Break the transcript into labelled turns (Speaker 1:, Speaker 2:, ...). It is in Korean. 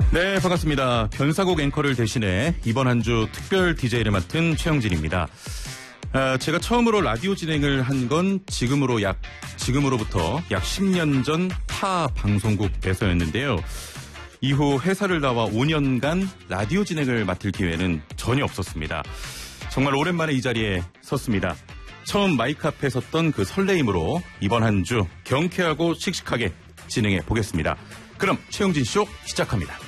Speaker 1: 네, 반갑습니다. 변사곡 앵커를 대신해 이번 한 주 특별 DJ를 맡은 최영진입니다. 제가 처음으로 라디오 진행을 한 건 지금으로부터 약 10년 전 타 방송국에서였는데요. 이후 회사를 나와 5년간 라디오 진행을 맡을 기회는 전혀 없었습니다. 정말 오랜만에 이 자리에 섰습니다. 처음 마이크 앞에 섰던 그 설레임으로 이번 한 주 경쾌하고 씩씩하게 진행해 보겠습니다. 그럼 최영진 쇼 시작합니다.